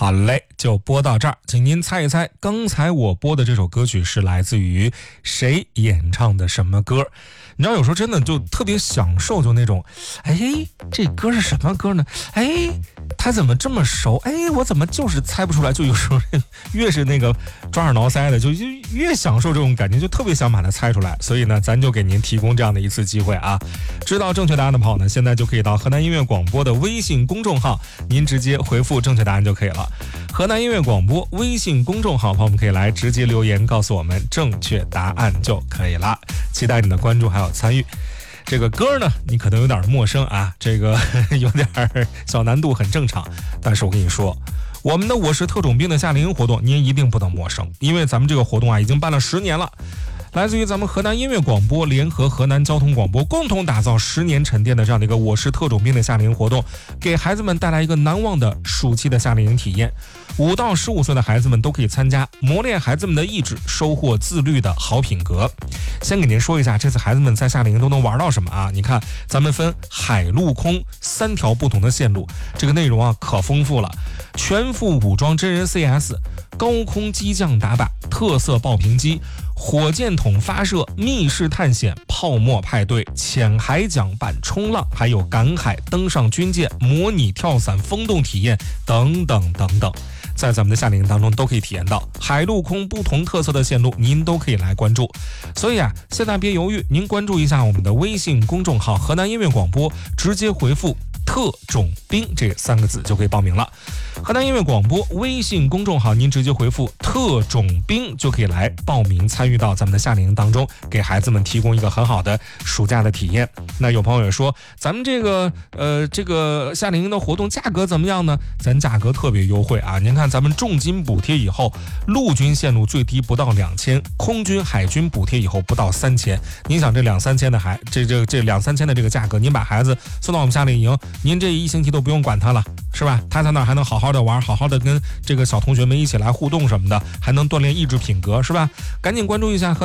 好嘞，就播到这儿，请您猜一猜，刚才我播的这首歌曲是来自于谁演唱的什么歌？你知道有时候真的就特别享受，就那种，这歌是什么歌呢？他怎么这么熟？我怎么就是猜不出来？就有时候越是那个抓耳挠腮的，就越享受这种感觉，就特别想把它猜出来。所以呢，咱就给您提供这样的一次机会啊！知道正确答案的朋友呢，现在就可以到河南音乐广播的微信公众号，您直接回复正确答案就可以了。河南音乐广播微信公众号，朋友们可以来直接留言告诉我们正确答案就可以了。期待你的关注还有参与。这个歌呢，你可能有点陌生啊，这个有点小难度，很正常。但是我跟你说，我们的我是特种兵的夏令营活动，您一定不能陌生，因为咱们这个活动啊，已经办了10年了。来自于咱们河南音乐广播联合河南交通广播共同打造10年沉淀的这样的一个我是特种兵的夏令营活动，给孩子们带来一个难忘的暑期的夏令营体验。5到15岁的孩子们都可以参加，磨练孩子们的意志，收获自律的好品格。先给您说一下，这次孩子们在夏令营都能玩到什么啊？你看，咱们分海陆空3条不同的线路，这个内容啊可丰富了。全副武装真人 CS、高空机降打靶、特色爆屏机、火箭筒发射、密室探险、泡沫派对、浅海桨板冲浪，还有赶海、登上军舰、模拟跳伞风洞体验等等等等。在咱们的夏令营当中都可以体验到海陆空不同特色的线路，您都可以来关注。所以啊，现在别犹豫，您关注一下我们的微信公众号河南音乐广播，直接回复特种兵这3个字就可以报名了。河南音乐广播微信公众号，您直接回复特种兵就可以来报名，参与到咱们的夏令营当中，给孩子们提供一个很好的暑假的体验。那有朋友也说，咱们这个夏令营的活动价格怎么样呢？咱价格特别优惠啊！您看，咱们重金补贴以后，陆军线路最低不到2000，空军海军补贴以后不到3000。您想这2-3千的这2-3千的这个价格，您把孩子送到我们夏令营，您这1星期都不用管他了，是吧？他在那儿还能好好的玩，好好的跟这个小同学们一起来互动什么的，还能锻炼意志品格，是吧？赶紧关注一下